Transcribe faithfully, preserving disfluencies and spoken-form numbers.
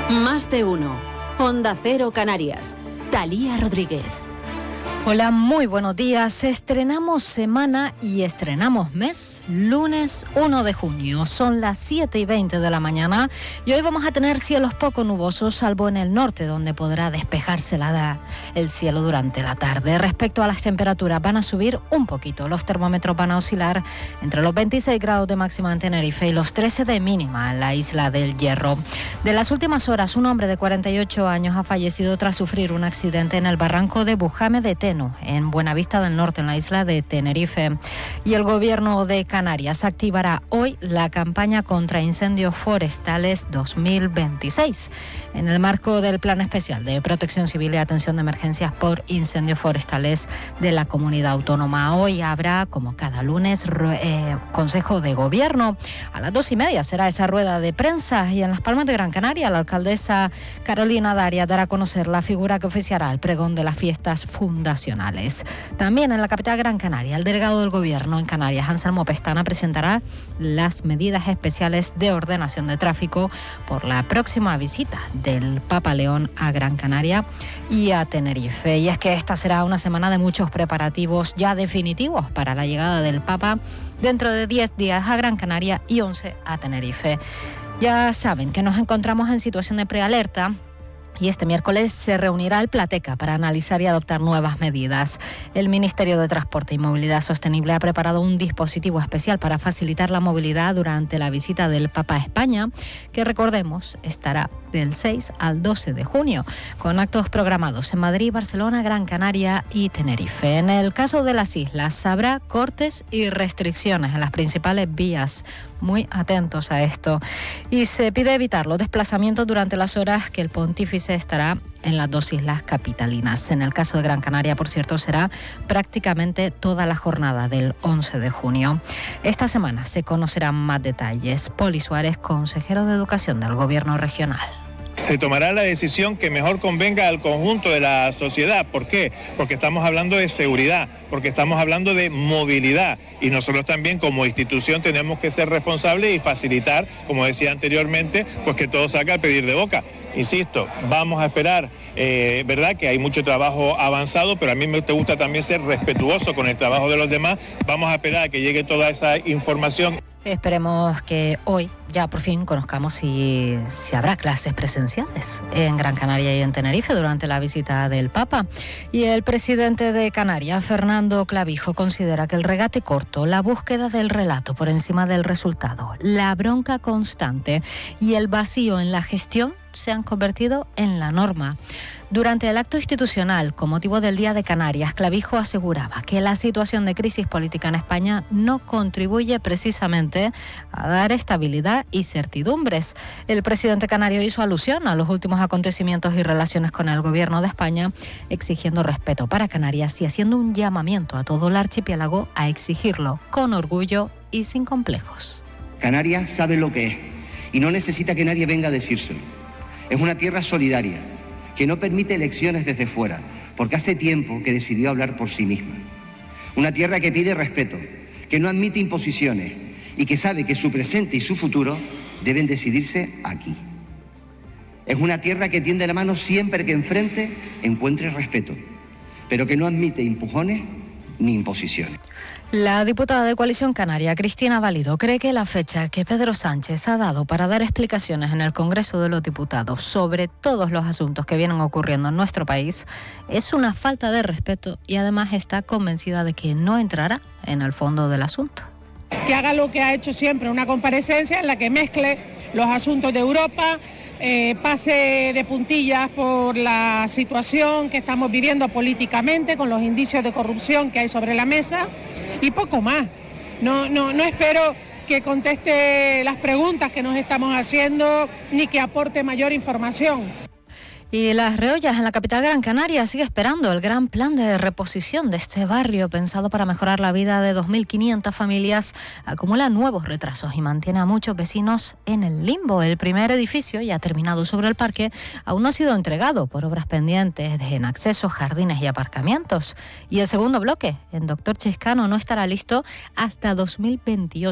Más de uno. Onda Cero Canarias. Talía Rodríguez. Hola, muy buenos días. Estrenamos semana y estrenamos mes, lunes uno de junio. Son las siete y veinte de la mañana y hoy vamos a tener cielos poco nubosos, salvo en el norte, donde podrá despejarse la, el cielo durante la tarde. Respecto a las temperaturas, van a subir un poquito. Los termómetros van a oscilar entre los veintiséis grados de máxima en Tenerife y los trece de mínima en la isla del Hierro. De las últimas horas, un hombre de cuarenta y ocho años ha fallecido tras sufrir un accidente en el barranco de Bujame de Teno, en Buenavista del Norte, en la isla de Tenerife. Y el Gobierno de Canarias activará hoy la campaña contra incendios forestales dos mil veintiséis, en el marco del Plan Especial de Protección Civil y Atención de Emergencias por Incendios Forestales de la Comunidad Autónoma. Hoy habrá, como cada lunes, eh, Consejo de Gobierno. A las dos y media será esa rueda de prensa y en Las Palmas de Gran Canaria la alcaldesa Carolina Darias dará a conocer la figura que oficiará el pregón de las fiestas fundacionales. También en la capital Gran Canaria, el delegado del Gobierno en Canarias, Anselmo Pestana, presentará las medidas especiales de ordenación de tráfico por la próxima visita del Papa León a Gran Canaria y a Tenerife. Y es que esta será una semana de muchos preparativos ya definitivos para la llegada del Papa dentro de diez días a Gran Canaria y once a Tenerife. Ya saben que nos encontramos en situación de prealerta. Y este miércoles se reunirá el Plateca para analizar y adoptar nuevas medidas. El Ministerio de Transporte y Movilidad Sostenible ha preparado un dispositivo especial para facilitar la movilidad durante la visita del Papa a España, que recordemos estará del seis al doce de junio, con actos programados en Madrid, Barcelona, Gran Canaria y Tenerife. En el caso de las islas habrá cortes y restricciones en las principales vías. Muy atentos a esto. Y se pide evitar los desplazamientos durante las horas que el pontífice estará en las dos islas capitalinas. En el caso de Gran Canaria, por cierto, será prácticamente toda la jornada del once de junio. Esta semana se conocerán más detalles. Poli Suárez, consejero de Educación del Gobierno regional. Se tomará la decisión que mejor convenga al conjunto de la sociedad. ¿Por qué? Porque estamos hablando de seguridad, porque estamos hablando de movilidad y nosotros también como institución tenemos que ser responsables y facilitar, como decía anteriormente, pues que todo salga a pedir de boca. Insisto, vamos a esperar, eh, verdad que hay mucho trabajo avanzado, pero a mí me gusta también ser respetuoso con el trabajo de los demás. Vamos a esperar a que llegue toda esa información. Esperemos que hoy ya por fin conozcamos si, si habrá clases presenciales en Gran Canaria y en Tenerife durante la visita del Papa. Y el presidente de Canarias, Fernando Clavijo, considera que el regate corto, la búsqueda del relato por encima del resultado, la bronca constante y el vacío en la gestión se han convertido en la norma. Durante el acto institucional, con motivo del Día de Canarias, Clavijo aseguraba que la situación de crisis política en España no contribuye precisamente a dar estabilidad y certidumbres. El presidente canario hizo alusión a los últimos acontecimientos y relaciones con el Gobierno de España, exigiendo respeto para Canarias y haciendo un llamamiento a todo el archipiélago a exigirlo con orgullo y sin complejos. Canarias sabe lo que es y no necesita que nadie venga a decírselo. Es una tierra solidaria, que no permite elecciones desde fuera, porque hace tiempo que decidió hablar por sí misma. Una tierra que pide respeto, que no admite imposiciones y que sabe que su presente y su futuro deben decidirse aquí. Es una tierra que tiende la mano siempre que enfrente encuentre respeto, pero que no admite empujones ni imposiciones. La diputada de Coalición Canaria, Cristina Valido, cree que la fecha que Pedro Sánchez ha dado para dar explicaciones en el Congreso de los Diputados sobre todos los asuntos que vienen ocurriendo en nuestro país es una falta de respeto y además está convencida de que no entrará en el fondo del asunto. Que haga lo que ha hecho siempre, una comparecencia en la que mezcle los asuntos de Europa, eh, pase de puntillas por la situación que estamos viviendo políticamente, con los indicios de corrupción que hay sobre la mesa y poco más. No, no, no espero que conteste las preguntas que nos estamos haciendo ni que aporte mayor información. Y Las Reollas, en la capital Gran Canaria, sigue esperando el gran plan de reposición de este barrio pensado para mejorar la vida de dos mil quinientas familias. Acumula nuevos retrasos y mantiene a muchos vecinos en el limbo. El primer edificio, ya terminado sobre el parque, aún no ha sido entregado por obras pendientes en accesos, jardines y aparcamientos. Y el segundo bloque, en Doctor Chiscano, no estará listo hasta dos mil veintiocho.